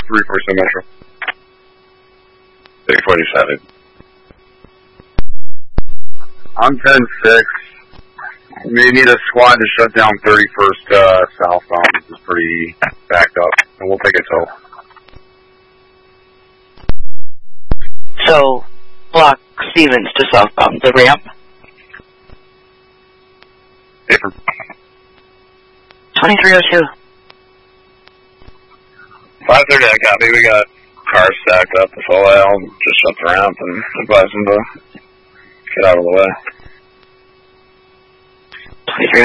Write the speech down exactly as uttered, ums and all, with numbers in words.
three forty-seven Metro. three forty-seven. I'm ten six. We need a squad to shut down thirty-first uh, southbound. This is pretty backed up, and we'll take a tow. So, block Stevens to southbound, the ramp. Paper. twenty-three oh two. five thirty, I copy. We got cars stacked up the full aisle. Just shut the ramp and advise them to get out of the way. twenty-three